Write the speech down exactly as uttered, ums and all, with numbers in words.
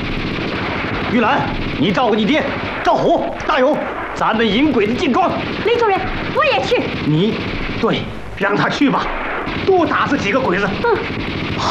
玉兰，你照顾你爹。赵虎、大勇，咱们引鬼子进庄。 雷主任，我也去。 你，对，让他去吧，多打死几个鬼子。 嗯。